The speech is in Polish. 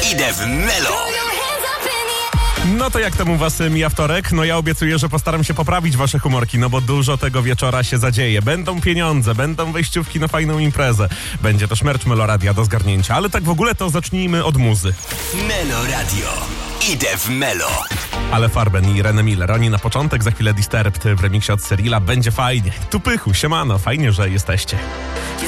Idę w Melo. No to jak tam u was mija wtorek? No ja obiecuję, że postaram się poprawić wasze humorki, no bo dużo tego wieczora się zadzieje. Będą pieniądze, będą wejściówki na fajną imprezę. Będzie też merch Melo Radia do zgarnięcia, ale tak w ogóle to zacznijmy od muzy. Melo Radio. Idę w Melo. Ale Farben i René Miller, oni na początek, za chwilę Disturbed w remiksie od Cyrilla. Będzie fajnie. Tu Pychu, siemano, fajnie, że jesteście.